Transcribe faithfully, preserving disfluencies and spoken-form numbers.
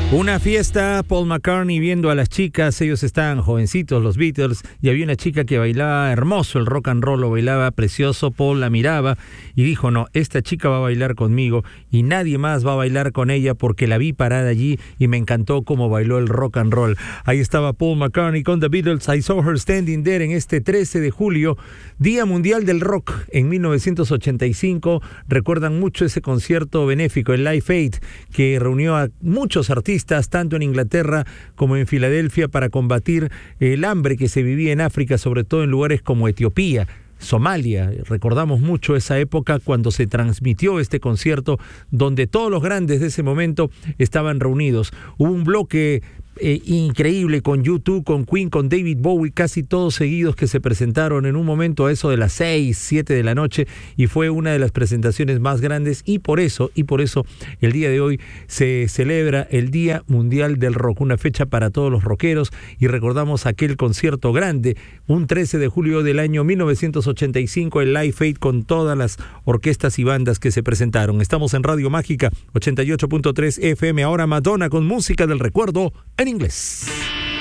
Una fiesta, Paul McCartney viendo a las chicas, ellos estaban jovencitos, los Beatles, y había una chica que bailaba hermoso, el rock and roll lo bailaba precioso. Paul la miraba y dijo, no, esta chica va a bailar conmigo y nadie más va a bailar con ella porque la vi parada allí y me encantó cómo bailó el rock and roll. Ahí estaba Paul McCartney con The Beatles, I Saw Her Standing There, en este trece de julio, Día Mundial del Rock. En mil novecientos ochenta y cinco, recuerdan mucho ese concierto benéfico, el Live Aid, que reunió a muchos artistas, tanto en Inglaterra como en Filadelfia, para combatir el hambre que se vivía en África, sobre todo en lugares como Etiopía, Somalia. Recordamos mucho esa época cuando se transmitió este concierto, donde todos los grandes de ese momento estaban reunidos. Hubo un bloque Eh, increíble con U dos, con Queen, con David Bowie, casi todos seguidos, que se presentaron en un momento a eso de las seis, siete de la noche, y fue una de las presentaciones más grandes, y por eso, y por eso el día de hoy se celebra el Día Mundial del Rock, una fecha para todos los rockeros, y recordamos aquel concierto grande, un trece de julio del año mil novecientos ochenta y cinco, el Live Aid, con todas las orquestas y bandas que se presentaron. Estamos en Radio Mágica ochenta y ocho punto tres F M, ahora Madonna con música del recuerdo en inglés.